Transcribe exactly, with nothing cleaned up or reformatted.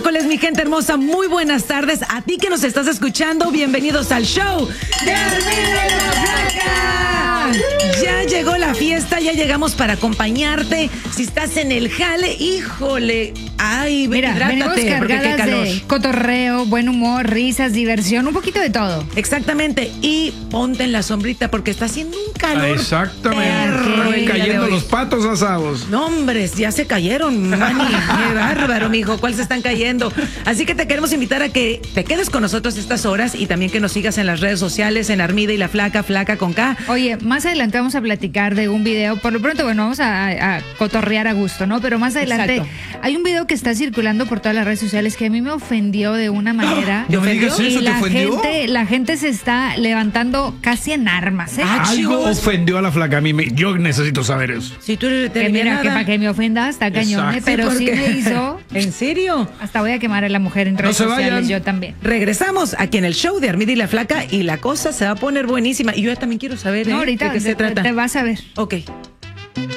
miércoles, mi gente hermosa. Muy buenas tardes. A ti que nos estás escuchando, bienvenidos al show de Armida y la Flaca. Ya llegó la fiesta, ya llegamos para acompañarte. Si estás en el jale, híjole. Ay, mira, venimos cargadas de cotorreo, buen humor, risas, diversión, un poquito de todo. Exactamente. Y ponte en la sombrita porque está haciendo un calor. Exactamente. Cayendo los patos asados. No, hombres, ya se cayeron, mani. Qué bárbaro, mijo. ¿Cuál se están cayendo? Así que te queremos invitar a que te quedes con nosotros estas horas y también que nos sigas en las redes sociales, en Armida y la Flaca, Flaca con K. Oye, más adelante vamos a platicar de un video. Por lo pronto, bueno, vamos a, a cotorrear a gusto, ¿no? Pero más adelante Exacto. Hay un video que está circulando por todas las redes sociales que a mí me ofendió de una manera. ¿No me digas eso? Y ¿Te la ofendió? gente, la gente se está levantando casi en armas, ¿eh? Ah, Algo chicos. ofendió a la Flaca. A mí me, yo necesito saber eso. Si tú eres Que mira, que para que me ofenda está cañón, ¿eh? Exacto. Pero sí, porque- me hizo. ¿En serio? Hasta voy a quemar a la mujer en redes se sociales, vayan. yo también. Regresamos aquí en el show de Armida y la Flaca y la cosa se va a poner buenísima. Y yo también quiero saber, ¿eh? No, ahorita de qué se te, trata. te vas a ver. Ok.